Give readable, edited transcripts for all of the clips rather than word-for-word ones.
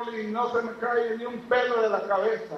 control y no se me cae ni un pelo de la cabeza.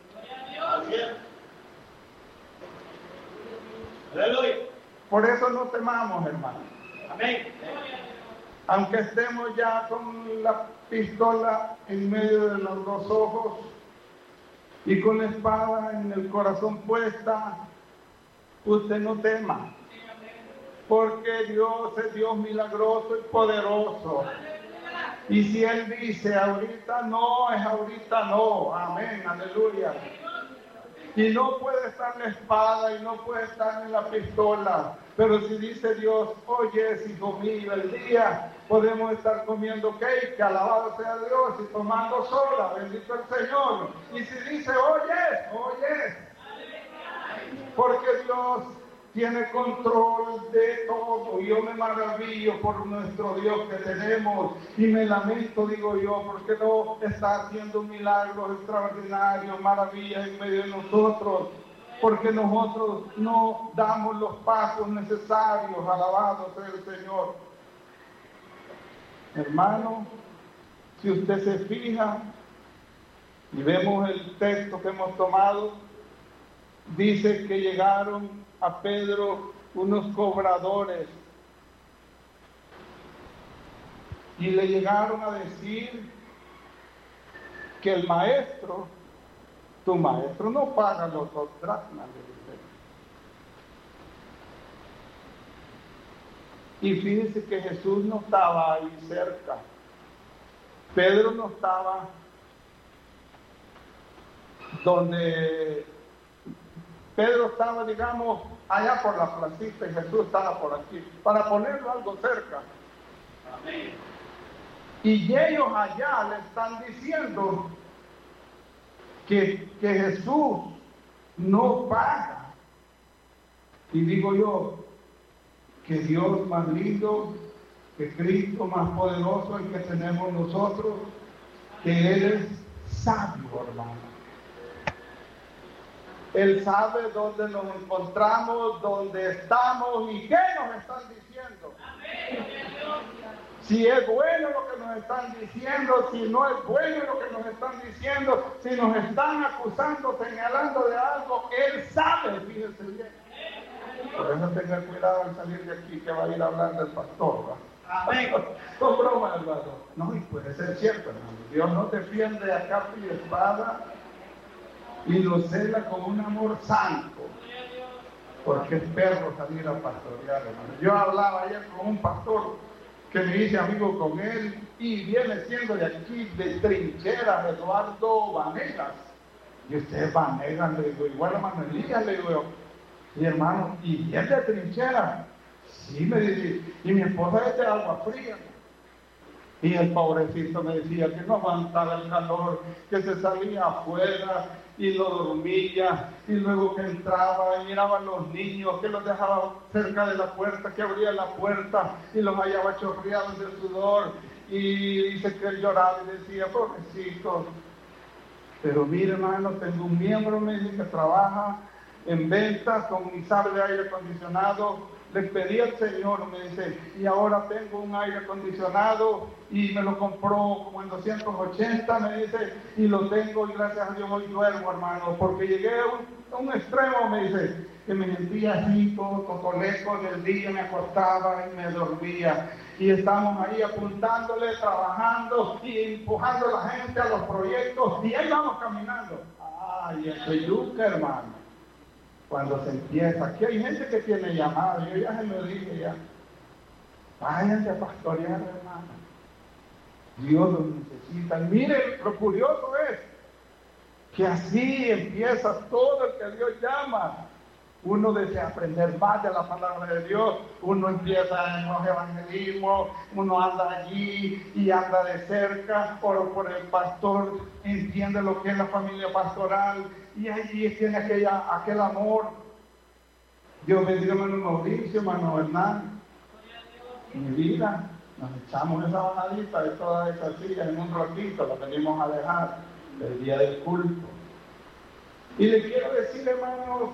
Aleluya. Por eso no temamos, hermano. Amén. Aunque estemos ya con la pistola en medio de los dos ojos y con la espada en el corazón puesta, usted no tema. Porque Dios es Dios milagroso y poderoso. Y si Él dice ahorita no, es ahorita no. Amén, aleluya. Y no puede estar la espada y no puede estar en la pistola. Pero si dice Dios, oye, hijo mío, el día podemos estar comiendo cake, alabado sea Dios, y tomando soda, bendito el Señor. Y si dice, oye, porque Dios tiene control de todo. Yo me maravillo por nuestro Dios que tenemos y me lamento, digo yo, porque no está haciendo milagros extraordinarios, maravillas en medio de nosotros, porque nosotros no damos los pasos necesarios. Alabado sea el Señor. Hermano, si usted se fija y vemos el texto que hemos tomado, dice que llegaron a Pedro unos cobradores y le llegaron a decir que el maestro, tu maestro no paga los 2 dracmas. Y fíjense que Jesús no estaba ahí cerca. Pedro no estaba donde Pedro estaba, digamos, allá por la placita y Jesús estaba por aquí, para ponerlo algo cerca. Amén. Y ellos allá le están diciendo que Jesús no paga. Y digo yo, que Dios más lindo, que Cristo más poderoso, el que tenemos nosotros, que Él es sabio, hermano. Él sabe dónde nos encontramos, dónde estamos y qué nos están diciendo. Si es bueno lo que nos están diciendo, si no es bueno lo que nos están diciendo, si nos están acusando, señalando de algo, Él sabe, fíjense bien. Por eso tenga cuidado al salir de aquí que va a ir a hablar del pastor, ¿va? Amén. Con broma, hermano. No, y puede ser cierto, hermano. Dios no defiende a capa y espada y lo cela con un amor santo, porque es perro salir a pastorear, hermano. Yo hablaba ayer con un pastor que me hice amigo con él y viene siendo de aquí, de Trincheras, Eduardo Vanegas. Y usted es Vanegas, le digo, igual a Manuelía, le digo yo. Y hermano, ¿y es de Trincheras? Sí, me dice, y mi esposa es de Agua Fría. Y el pobrecito me decía que no aguantaba el calor, que se salía afuera y lo dormía, y luego que entraba y miraba a los niños, que los dejaba cerca de la puerta, que abría la puerta y los hallaba chorreados de sudor, y dice que él lloraba y decía, pobrecito. Pero mire, hermano, tengo un miembro, me dice, que trabaja en ventas con mi sable de aire acondicionado. Le pedí al Señor, me dice, y ahora tengo un aire acondicionado y me lo compró como en 280, me dice, y lo tengo y gracias a Dios hoy duermo, hermano, porque llegué a un extremo, me dice, que me sentía así, todo cocoleco del día, me acostaba y me dormía. Y estamos ahí apuntándole, trabajando y empujando a la gente a los proyectos y ahí vamos caminando. Ay, eso es yuca, hermano. Cuando se empieza, aquí hay gente que tiene llamada, yo ya se lo dije ya. Váyanse a pastorear, hermano. Dios los necesita. Y mire, lo curioso es que así empieza todo el que Dios llama. Uno desea aprender más de la palabra de Dios, uno empieza en los evangelismos, uno anda allí y anda de cerca, por el pastor, entiende lo que es la familia pastoral y allí tiene aquel amor. Dios bendiga a hermano Mauricio, hermano Hernán. Mi vida, nos echamos esa bajadita de todas esas sillas en un ratito, la venimos a dejar el día del culto. Y le quiero decir, hermanos,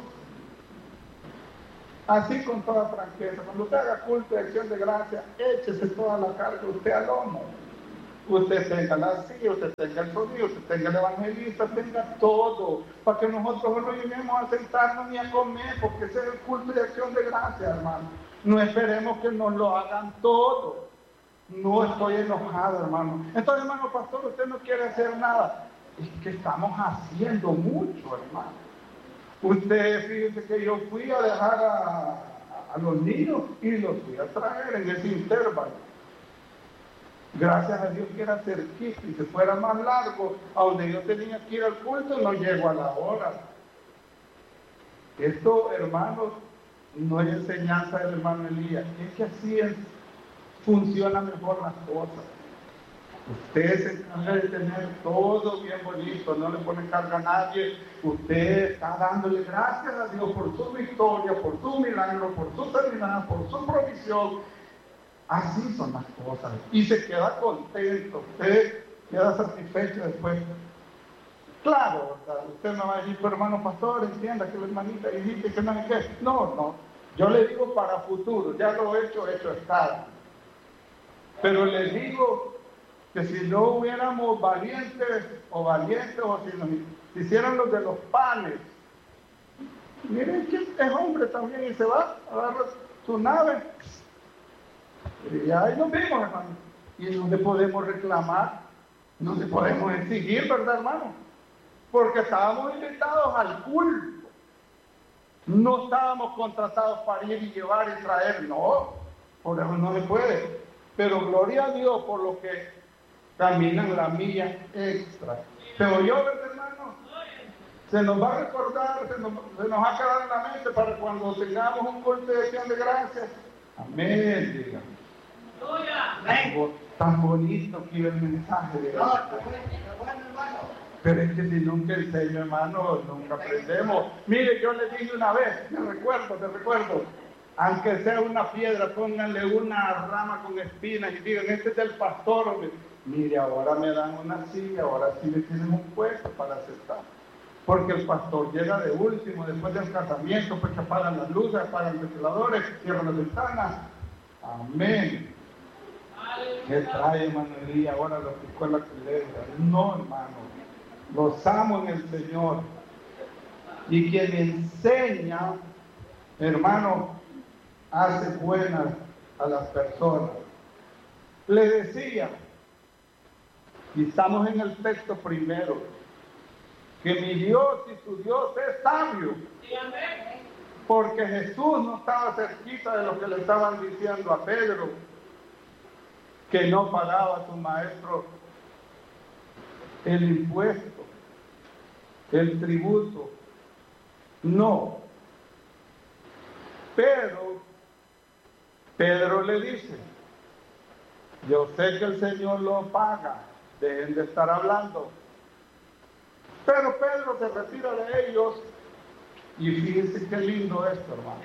así con toda franqueza, cuando usted haga culto de acción de gracia, échese toda la carga usted al lomo. Usted tenga la silla, usted tenga el sonido, usted tenga el evangelista, tenga todo, para que nosotros no lleguemos a sentarnos ni a comer, porque ese es el culto de acción de gracia, hermano. No esperemos que nos lo hagan todo. No estoy enojado, hermano. Entonces, hermano pastor, usted no quiere hacer nada. Es que estamos haciendo mucho, hermano. Usted, fíjese que yo fui a dejar a los niños y los fui a traer en ese intervalo. Gracias a Dios que era cerquita, y si fuera más largo, a donde yo tenía que ir al culto, no llego a la hora. Esto, hermanos, no es enseñanza del hermano Elías, es que así funcionan mejor las cosas. Usted se encarga de tener todo bien bonito, no le pone carga a nadie. Usted está dándole gracias a Dios por su victoria, por su milagro, por su sanidad, por su provisión. Así son las cosas. Y se queda contento, usted queda satisfecho después. Claro, ¿verdad? Usted me va a decir, pero hermano pastor, entienda que la hermanita dijiste que no hay que. No. Yo le digo para futuro, ya lo he hecho está. Pero le digo que si no hubiéramos valientes, o si nos hicieran los de los panes, miren que es hombre también y se va a agarrar su nave. Y ahí nos vimos, hermano. Y no le podemos reclamar, no le podemos exigir, ¿verdad, hermano? Porque estábamos invitados al culto. No estábamos contratados para ir y llevar y traer, no. Por eso no se puede. Pero gloria a Dios por lo que caminan la milla extra. Pero yo, ¿verdad, hermano? Se nos va a recordar, se nos va a quedar en la mente para cuando tengamos un culto de acción de gracias. Amén, diga. Tan bonito que iba el mensaje de Dios. Pero es que si nunca enseño, hermano, nunca aprendemos. Mire, yo le dije una vez, te recuerdo, aunque sea una piedra, pónganle una rama con espinas y digan, este es del pastor, hombre. Mire, ahora me dan una silla, ahora sí me tienen un puesto para aceptar. Porque el pastor llega de último, después del casamiento, pues que apagan las luces, apagan los ventiladores, cierran las ventanas. Amén. ¿Qué trae, hermano Elías, ahora la escuela que le No, hermano. Los amo en el Señor. Y quien enseña, hermano, hace buenas a las personas. Le decía, y estamos en el texto primero, que mi Dios y su Dios es sabio. Porque Jesús no estaba cerquita de lo que le estaban diciendo a Pedro, que no pagaba a su maestro el impuesto, el tributo. No. Pero Pedro le dice, yo sé que el Señor lo paga, dejen de estar hablando. Pero Pedro se retira de ellos y fíjense qué lindo esto, hermano.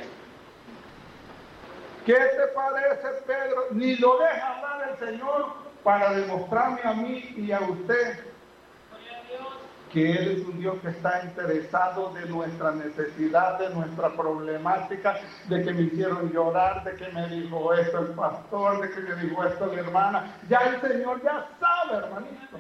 ¿Qué te parece, Pedro? Ni lo deja hablar el Señor para demostrarme a mí y a usted que Él es un Dios que está interesado de nuestra necesidad, de nuestra problemática, de que me hicieron llorar, de que me dijo esto el pastor, de que me dijo esto la hermana. Ya el Señor ya sabe, hermanito.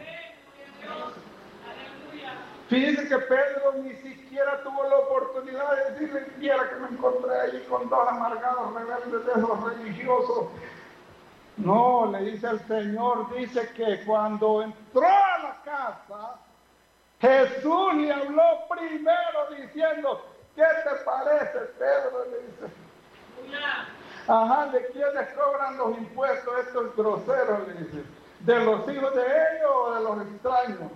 Fíjense que Pedro ni siquiera tuvo la oportunidad de decirle, quiera que me encontré allí con dos amargados rebeldes de esos religiosos. No, le dice al Señor, dice que cuando entró a la casa, Jesús le habló primero diciendo, ¿qué te parece, Pedro? Le dice. Ajá, ¿de quiénes cobran los impuestos estos groseros? Le dice. ¿De los hijos de ellos o de los extraños?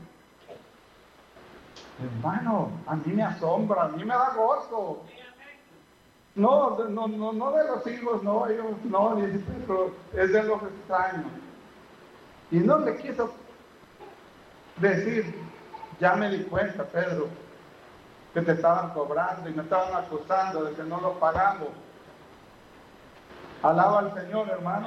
Hermano, a mí me asombra, a mí me da gozo. No de los hijos, no, ellos no, dice Pedro, es de los extraños. Y no le quiso decir, ya me di cuenta, Pedro, que te estaban cobrando y me estaban acusando de que no lo pagamos. Alaba al Señor, hermano.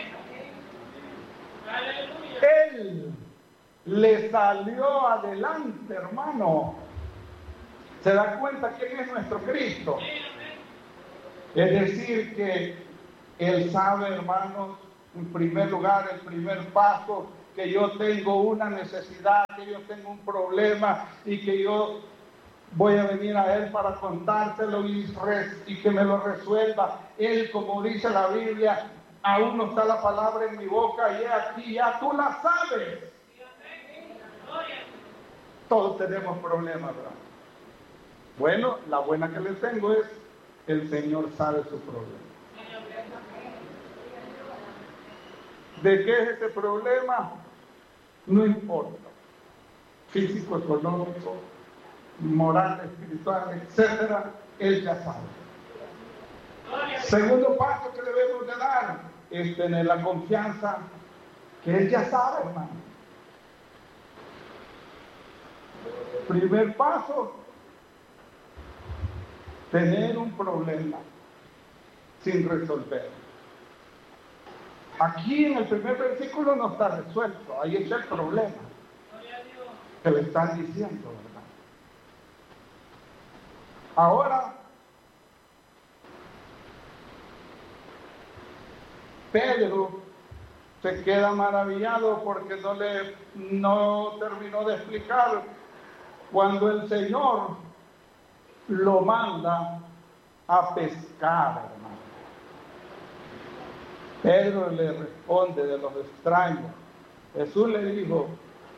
Él le salió adelante, hermano. ¿Se da cuenta quién es nuestro Cristo? Es decir, que Él sabe, hermanos, en primer lugar, el primer paso, que yo tengo una necesidad, que yo tengo un problema y que yo voy a venir a Él para contárselo y que me lo resuelva. Él, como dice la Biblia, aún no está la palabra en mi boca y aquí ya tú la sabes. Todos tenemos problemas, ¿verdad? Bueno, la buena que les tengo es, el Señor sabe su problema. ¿De qué es ese problema? No importa. Físico, económico, moral, espiritual, etcétera, Él ya sabe. Segundo paso que debemos de dar es tener la confianza que Él ya sabe, hermano. Primer paso, tener un problema sin resolver. Aquí en el primer versículo no está resuelto, ahí está el problema que le están diciendo, ¿verdad? Ahora, Pedro se queda maravillado porque no terminó de explicar cuando el Señor lo manda a pescar, hermano. Pedro le responde de los extraños. Jesús le dijo,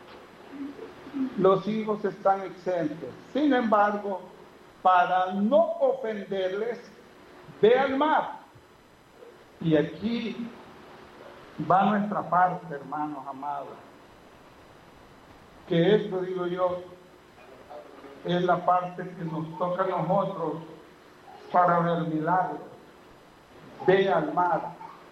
los hijos están exentos. Sin embargo, para no ofenderles, ve al mar. Y aquí va nuestra parte, hermanos amados. Que esto, digo yo, es la parte que nos toca a nosotros para ver milagros. Ve al mar.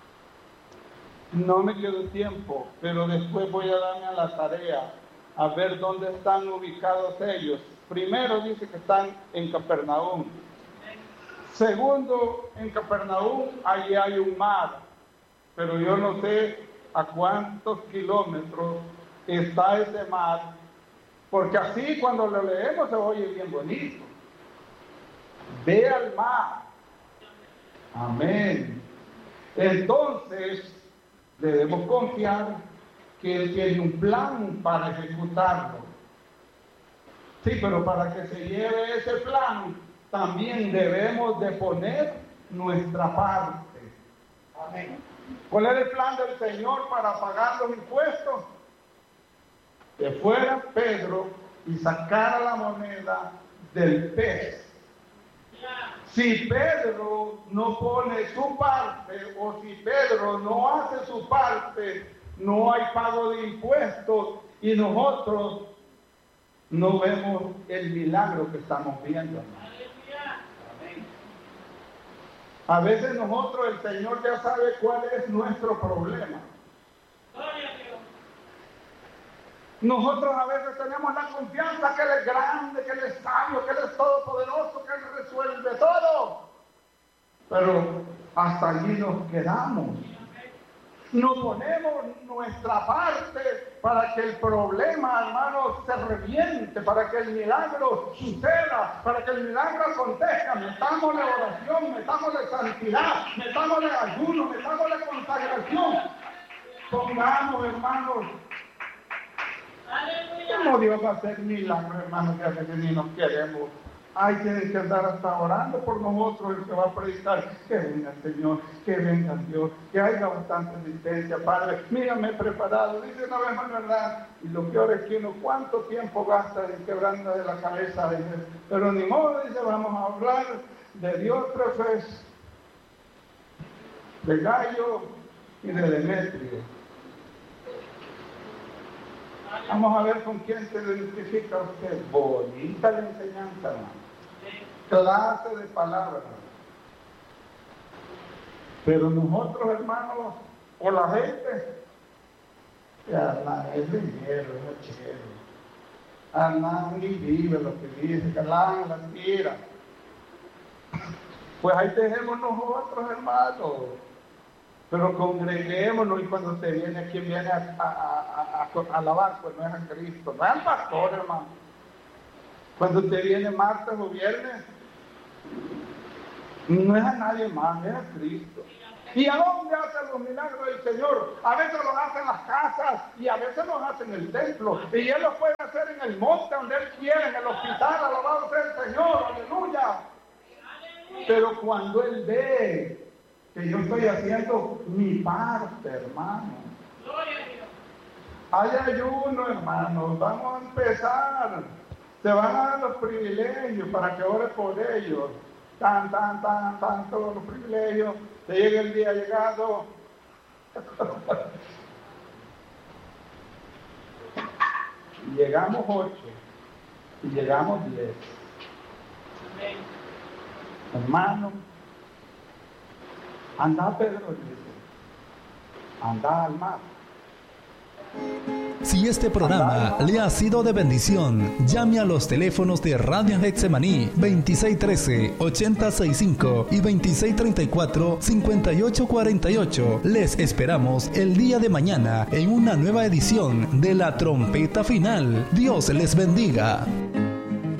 No me quedó tiempo, pero después voy a darme a la tarea a ver dónde están ubicados ellos. Primero dice que están en Capernaum. Segundo, en Capernaum allí hay un mar, pero yo no sé a cuántos kilómetros está ese mar, porque así cuando lo leemos se oye bien bonito. Ve al mar. Amén. Entonces, debemos confiar que Él tiene un plan para ejecutarlo. Sí, pero para que se lleve ese plan, también debemos de poner nuestra parte. Amén. ¿Cuál es el plan del Señor para pagar los impuestos? Que fuera Pedro y sacara la moneda del pez. Si Pedro no pone su parte, o si Pedro no hace su parte, no hay pago de impuestos y nosotros no vemos el milagro que estamos viendo. A veces nosotros, el Señor ya sabe cuál es nuestro problema. Nosotros a veces tenemos la confianza que Él es grande, que Él es sabio, que Él es todopoderoso, que Él resuelve todo. Pero hasta allí nos quedamos. No ponemos nuestra parte para que el problema, hermanos, se reviente, para que el milagro suceda, para que el milagro acontezca. Metámosle oración, metámosle santidad, metámosle ayuno, metámosle consagración. Pongamos, hermanos, ¿cómo Dios va a hacer milagros, hermanos, que a veces ni nos queremos? Ay, tienen que andar hasta orando por nosotros, el que va a predicar. Que venga el Señor, que venga Dios, que haya bastante asistencia, Padre. Mírame preparado, dice una vez más, ¿verdad? Y lo peor es que uno, ¿cuánto tiempo gasta en quebrando de la cabeza? Pero ni modo, dice, vamos a hablar de Diótrefes, de Gallo y de Demetrio. Vamos a ver con quién se identifica usted. Bonita la enseñanza, hermano. Clase de palabras. Pero nosotros, hermanos, o la gente, es dinero, es mochero. Andan y vive lo que dice, que la tira. Pues ahí dejemos nosotros, hermanos. Pero congreguémonos, y cuando te viene, ¿quién viene a alabar? Pues no es a Cristo, no es al pastor, hermano. Cuando te viene martes o viernes, no es a nadie más, es a Cristo. ¿Y a dónde hacen los milagros del Señor? A veces los hace en las casas y a veces los hace en el templo. Y Él los puede hacer en el monte donde Él quiere, en el hospital, alabado sea el Señor, aleluya. Pero cuando Él ve que yo estoy haciendo mi parte, hermano. Hay ayuno, hermano, vamos a empezar. Se van a dar los privilegios para que ore por ellos. Todos los privilegios. Te llega el día llegado. Y llegamos 8. Y llegamos 10. Hermano, anda Pedro, dice. Anda al mar. Si este programa le ha sido de bendición, llame a los teléfonos de Radio Getsemaní 2613-8065 y 2634-5848. Les esperamos el día de mañana en una nueva edición de La Trompeta Final. Dios les bendiga.